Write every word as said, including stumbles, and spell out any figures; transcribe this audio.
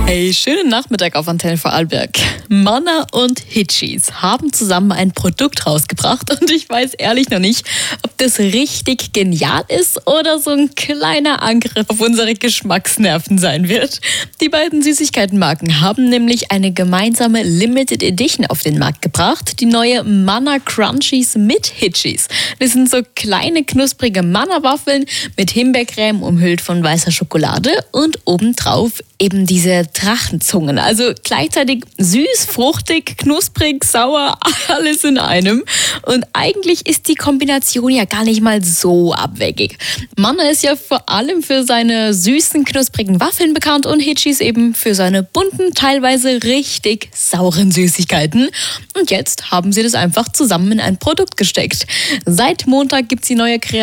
Hey, schönen Nachmittag auf Antenne Vorarlberg. Manna und Hitchis haben zusammen ein Produkt rausgebracht und ich weiß ehrlich noch nicht, ob das richtig genial ist oder so ein kleiner Angriff auf unsere Geschmacksnerven sein wird. Die beiden Süßigkeitenmarken haben nämlich eine gemeinsame Limited Edition auf den Markt gebracht, die neue Manna Crunchies mit Hitchis. Das sind so kleine knusprige Manna-Waffeln mit Himbeercreme umhüllt von weißer Schokolade und obendrauf eben diese Drachenzungen. Also gleichzeitig süß, fruchtig, knusprig, sauer, alles in einem. Und eigentlich ist die Kombination ja gar nicht mal so abwegig. Manna ist ja vor allem für seine süßen, knusprigen Waffeln bekannt und Hitchis eben für seine bunten, teilweise richtig sauren Süßigkeiten. Und jetzt haben sie das einfach zusammen in ein Produkt gesteckt. Seit Montag gibt's die neue Kreation